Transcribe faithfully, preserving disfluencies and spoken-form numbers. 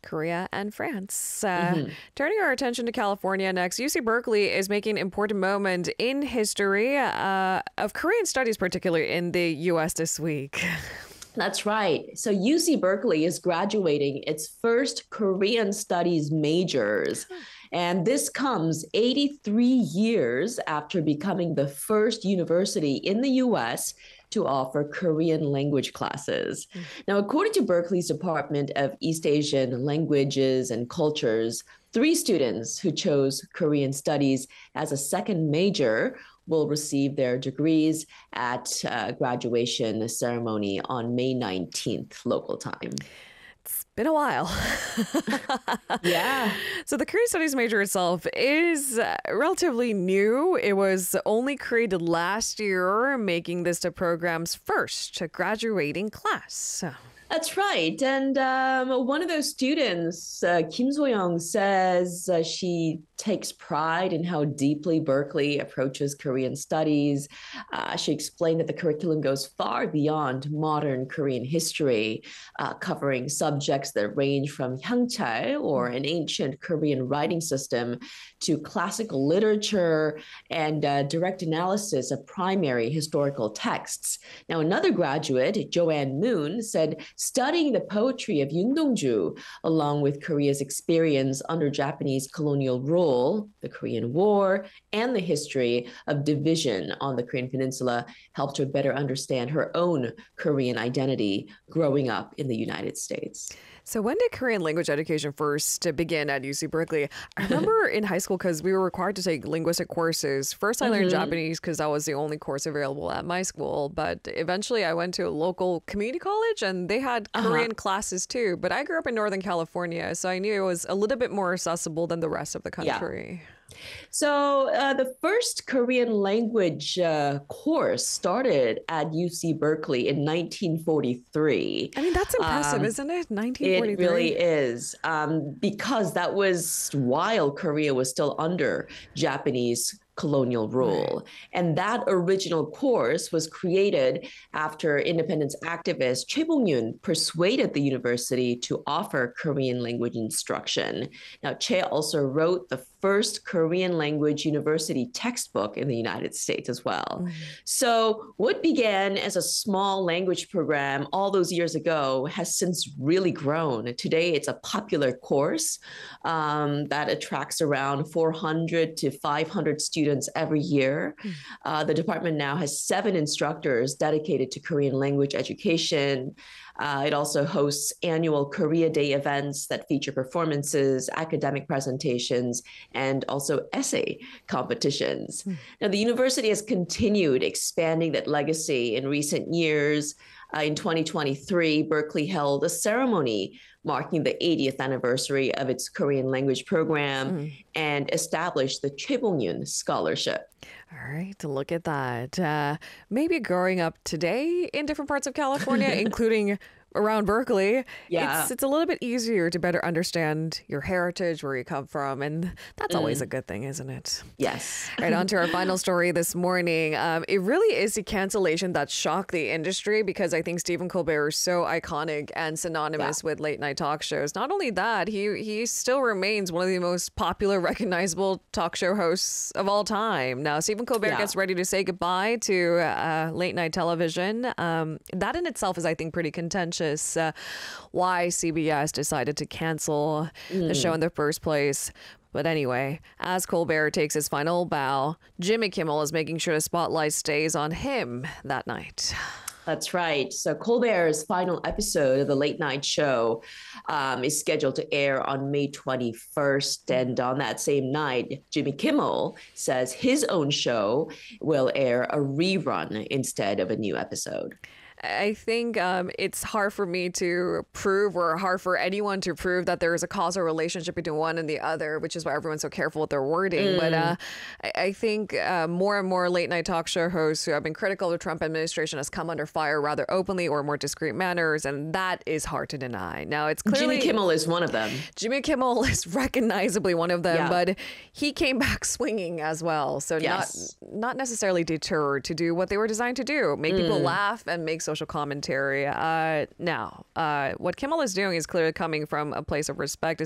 Korea, and France. Uh, Mm-hmm. Turning our attention to California next, U C Berkeley is making an important moment in history uh, of Korean studies, particularly in the U S this week. That's right. So U C Berkeley is graduating its first Korean studies majors. And this comes eighty-three years after becoming the first university in the U S to offer Korean language classes. Mm. Now, according to Berkeley's Department of East Asian Languages and Cultures, three students who chose Korean studies as a second major will receive their degrees at uh, graduation ceremony on May nineteenth local time. It's been a while. Yeah. So the Korean Studies major itself is uh, relatively new. It was only created last year, making this the program's first graduating class. So. That's right. And um, one of those students, uh, Kim So-young, says uh, she takes pride in how deeply Berkeley approaches Korean studies. Uh, she explained that the curriculum goes far beyond modern Korean history, uh, covering subjects that range from Hyangchae, or an ancient Korean writing system, to classical literature and uh, direct analysis of primary historical texts. Now, another graduate, Joanne Moon, said studying the poetry of Yoon Dong-ju, along with Korea's experience under Japanese colonial rule, the Korean War, and the history of division on the Korean Peninsula, helped her better understand her own Korean identity growing up in the United States. So when did Korean language education first begin at U C Berkeley? I remember in high school, because we were required to take linguistic courses. First, I learned mm-hmm. Japanese because that was the only course available at my school. But eventually I went to a local community college and they had uh-huh. Korean classes too. But I grew up in Northern California, so I knew it was a little bit more accessible than the rest of the country. Yeah. So uh, the first Korean language uh, course started at U C Berkeley in nineteen forty-three. I mean, that's impressive, um, isn't it? nineteen forty-three. It really is, um, because that was while Korea was still under Japanese colonial rule. Right. And that original course was created after independence activist Choi Bong-yoon persuaded the university to offer Korean language instruction. Now, Choi also wrote the first Korean language university textbook in the United States as well. Mm-hmm. So what began as a small language program all those years ago has since really grown. Today, it's a popular course um, that attracts around four hundred to five hundred students every year. Mm. Uh, the department now has seven instructors dedicated to Korean language education. Uh, it also hosts annual Korea Day events that feature performances, academic presentations, and also essay competitions. Mm. Now, the university has continued expanding that legacy in recent years. Uh, in twenty twenty-three, Berkeley held a ceremony marking the eightieth anniversary of its Korean language program mm. and established the Choi Bong-yoon Scholarship. All right, look at that. Uh, maybe growing up today in different parts of California, including around Berkeley, yeah. it's, it's a little bit easier to better understand your heritage, where you come from, and that's mm. always a good thing, isn't it? Yes. All right, on to our final story this morning. Um, it really is the cancellation that shocked the industry, because I think Stephen Colbert is so iconic and synonymous yeah. with late night talk shows. Not only that, he he still remains one of the most popular, recognizable talk show hosts of all time. Now, Stephen Colbert yeah. gets ready to say goodbye to uh, late night television. Um, that in itself is, I think, pretty contentious. Uh, why C B S decided to cancel mm. the show in the first place. But anyway, as Colbert takes his final bow, Jimmy Kimmel is making sure the spotlight stays on him that night. That's right. So Colbert's final episode of the late night show um, is scheduled to air on May twenty-first. And on that same night, Jimmy Kimmel says his own show will air a rerun instead of a new episode. I think um, it's hard for me to prove, or hard for anyone to prove, that there is a causal relationship between one and the other, which is why everyone's so careful with their wording. Mm. But uh, I, I think uh, more and more late night talk show hosts who have been critical of the Trump administration has come under fire rather openly or more discreet manners, and that is hard to deny. Now, it's clearly Jimmy Kimmel is one of them. Jimmy Kimmel is recognizably one of them, yeah. but he came back swinging as well. So yes. not not necessarily deterred to do what they were designed to do, make mm. people laugh and make social commentary. Uh, now, uh, what Kimmel is doing is clearly coming from a place of respect,